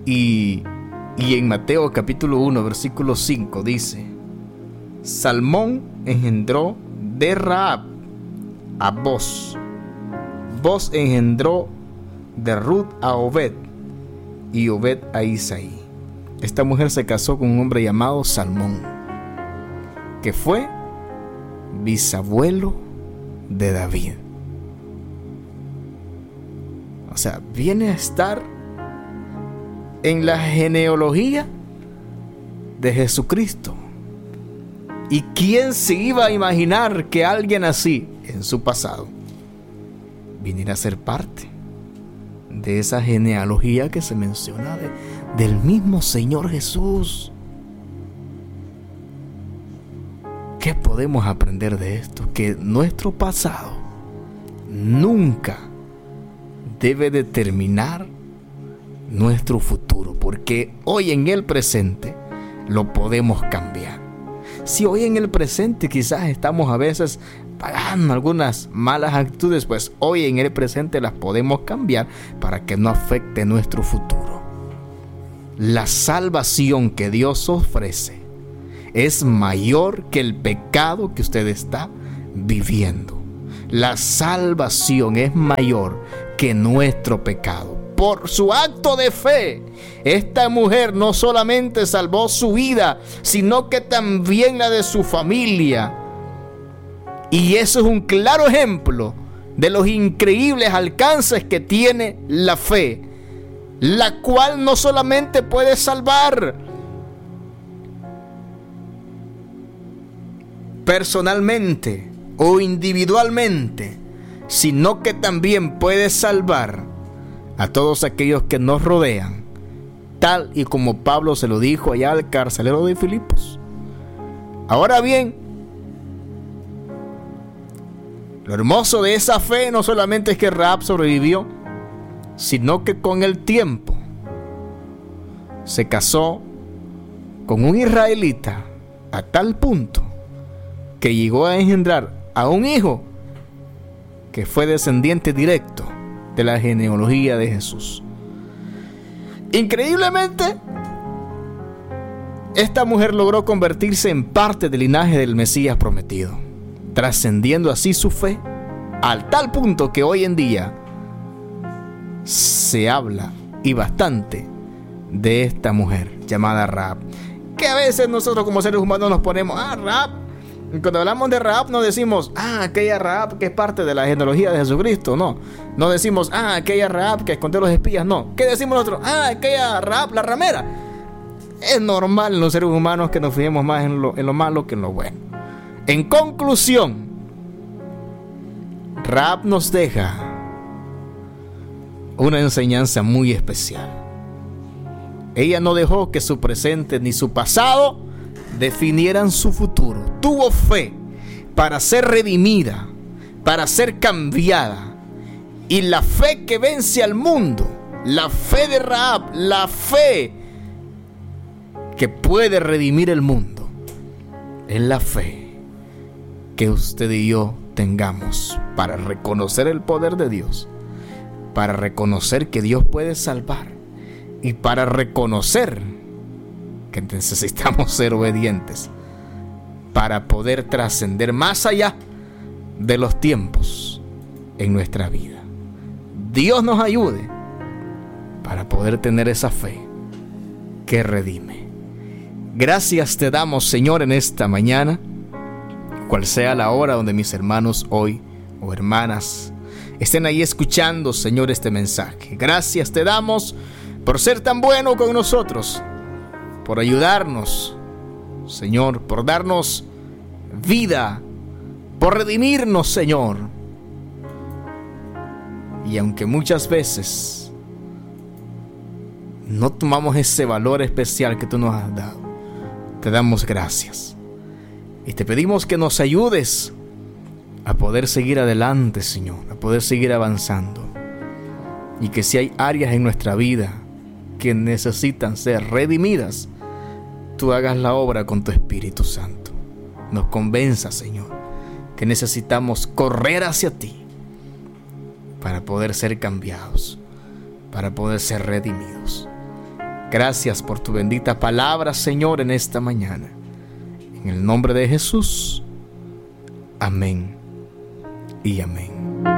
Y en Mateo capítulo 1, versículo 5 dice: Salmón engendró de Rahab a Boz. Boz engendró de Ruth a Obed, y Obed a Isaí. Esta mujer se casó con un hombre llamado Salmón, que fue bisabuelo de David. O sea, viene a estar en la genealogía de Jesucristo. ¿Y quién se iba a imaginar que alguien así, en su pasado, viniera a ser parte de esa genealogía que se menciona del mismo Señor Jesús? ¿Qué podemos aprender de esto? Que nuestro pasado nunca debe determinar nuestro futuro, porque hoy en el presente lo podemos cambiar. Si hoy en el presente quizás estamos a veces pagando algunas malas actitudes, pues hoy en el presente las podemos cambiar para que no afecte nuestro futuro. La salvación que Dios ofrece es mayor que el pecado que usted está viviendo. La salvación es mayor que nuestro pecado. Por su acto de fe, esta mujer no solamente salvó su vida, sino que también la de su familia. Y eso es un claro ejemplo de los increíbles alcances que tiene la fe, la cual no solamente puede salvar personalmente o individualmente, sino que también puede salvar a todos aquellos que nos rodean, tal y como Pablo se lo dijo allá al carcelero de Filipos. Ahora bien, lo hermoso de esa fe no solamente es que Rahab sobrevivió, sino que con el tiempo se casó con un israelita a tal punto que llegó a engendrar a un hijo que fue descendiente directo de la genealogía de Jesús. Increíblemente, esta mujer logró convertirse en parte del linaje del Mesías prometido, trascendiendo así su fe al tal punto que hoy en día se habla y bastante de esta mujer llamada Rahab, que a veces nosotros como seres humanos nos ponemos Rahab. Cuando hablamos de Rahab no decimos aquella Rahab que es parte de la genealogía de Jesucristo. No decimos aquella Rahab que escondió los espías. No, ¿qué decimos nosotros? Aquella Rahab la ramera. Es normal en los seres humanos que nos fijemos más en lo malo que en lo bueno. En conclusión, Rahab nos deja una enseñanza muy especial. Ella no dejó que su presente ni su pasado definieran su futuro. Tuvo fe para ser redimida, para ser cambiada. Y la fe que vence al mundo, la fe de Rahab, la fe que puede redimir el mundo, es la fe que usted y yo tengamos para reconocer el poder de Dios, para reconocer que Dios puede salvar y para reconocer que necesitamos ser obedientes para poder trascender más allá de los tiempos en nuestra vida. Dios nos ayude para poder tener esa fe que redime. Gracias te damos, Señor, en esta mañana, cual sea la hora donde mis hermanos hoy o hermanas estén ahí escuchando, Señor, este mensaje. Gracias te damos por ser tan bueno con nosotros, por ayudarnos, Señor, por darnos vida, por redimirnos, Señor. Y aunque muchas veces no tomamos ese valor especial que tú nos has dado, te damos gracias. Y te pedimos que nos ayudes a poder seguir adelante, Señor, a poder seguir avanzando. Y que si hay áreas en nuestra vida que necesitan ser redimidas, tú hagas la obra con tu Espíritu Santo. Nos convenza, Señor, que necesitamos correr hacia ti para poder ser cambiados, para poder ser redimidos. Gracias por tu bendita palabra, Señor, en esta mañana. En el nombre de Jesús. Amén y amén.